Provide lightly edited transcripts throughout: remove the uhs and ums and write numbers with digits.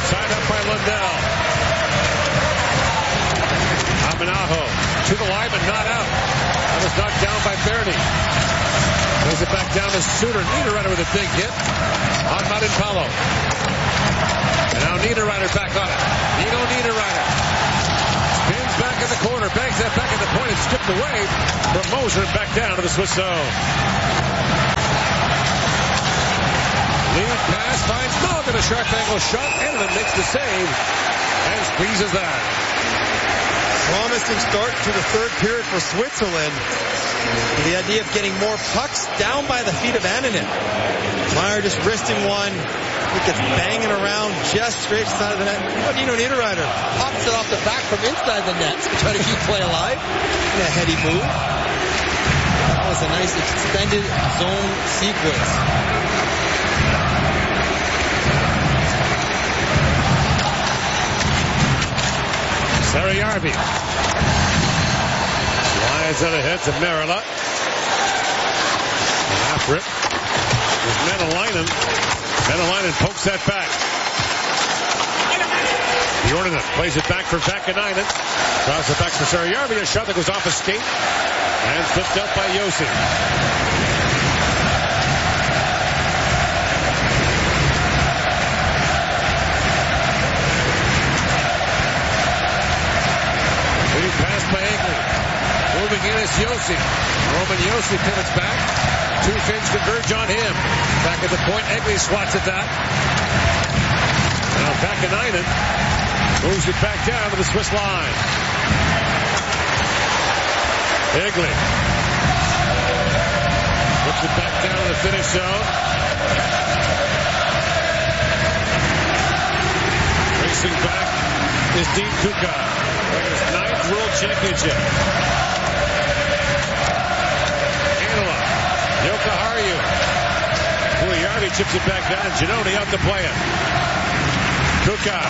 Tied up by Lundell. Aminaho to the line, but not out. That was knocked down by Bernie. Plays it back down to Suter. Niederreiter with a big hit on Martin Paulo. And now Niederreiter back on it. Nino Niederreiter spins back in the corner, bangs that back at the point and skipped away from Moser back down to the Swiss zone. Lead pass finds Malgin, a sharp angle shot. Enneman makes the save and squeezes that. Promising start to the third period for Switzerland. The idea of getting more pucks down by the feet of Annunen. Meyer just wristing one. It gets banging around just straight side of the net. Nino Niederreiter pops it off the back from inside the net to try to keep play alive in a heady move. That was a nice extended zone sequence. Sarajärvi slides out ahead to Merila. And after it is Menelainen. Menelainen pokes that back. Jordan plays it back for Vakanainen. Draws it back for Sarajärvi. A shot that goes off a skate and flipped up by Josi. Pass by Eggly. Moving in is Josi. Roman Josi pivots back. Two Finns converge on him. Back at the point, Eggly swats at that. Now Vakanainen moves it back down to the Swiss line. Eggly puts it back down to the Finnish zone. Racing back is Dean Kuka. His 9th World Championship. Anila. Jokiharju. Puljujärvi chips it back down. Giannone out to play it. Kukan.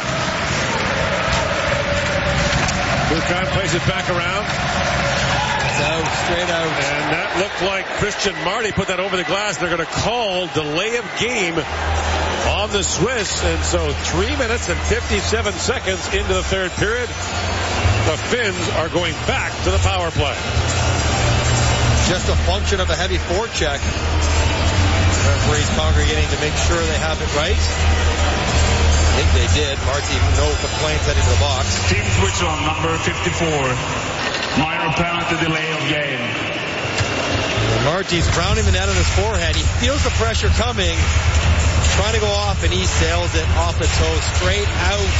Kukan plays it back around. It's out, straight out. And that looked like Christian Marty put that over the glass. They're going to call delay of game on the Swiss. And so 3 minutes and 57 seconds into the third period. The Finns are going back to the power play. Just a function of a heavy forecheck. Referees congregating to make sure they have it right. I think they did. Marty, no complaints heading to the box. Team switch on, number 54. Minor penalty delay of game. Marty's rounding the net on his forehead. He feels the pressure coming. Trying to go off, and he sails it off the toe, straight out.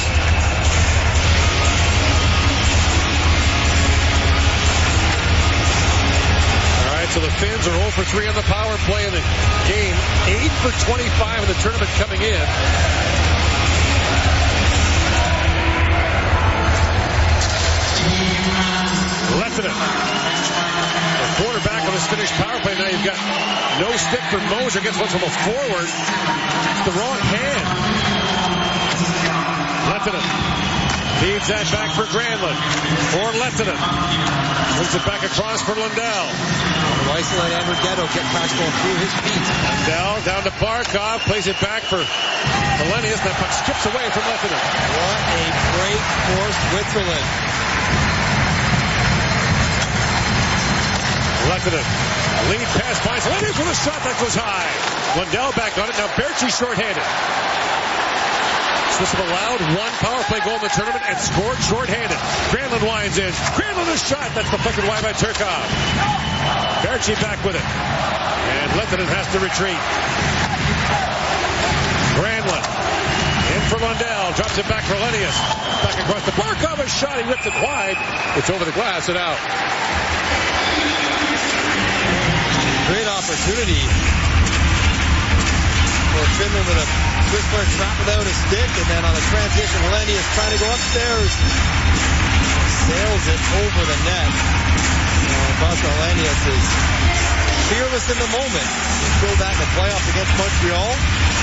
So the Finns are 0 for 3 on the power play in the game. 8 for 25 in the tournament coming in. Lehtinen, the quarterback on this Finnish power play. Now you've got no stick for Moser. Gets one from a forward. It's the wrong hand. Lehtinen feeds that back for Granlund. For Lehtinen. Moves it back across for Lundell. Weissel and Amorgetto get Paxton through his feet. Lundell down to Barkov. Plays it back for Hellenius. That puck skips away from Lehtinen. What a break for Switzerland. Lehtinen. Lead pass finds Hellenius with a shot that goes high. Lundell back on it. Now Berchi shorthanded. Swiss have allowed one power play goal in the tournament and scored shorthanded. Granlund winds in. Granlund a shot that's deflected wide by Turkov. Berchi back with it. And Lehtinen has to retreat. Granlund in for Lundell. Drops it back for Hellenius. Back across the Barkov. A shot. He ripped it wide. It's over the glass and out. Great opportunity for Finland with a Swiss player trapped without a stick, and then on the transition, Hellenius trying to go upstairs. Sails it over the net. Pascal Hellenius is fearless in the moment. He'll go back and playoff against Montreal.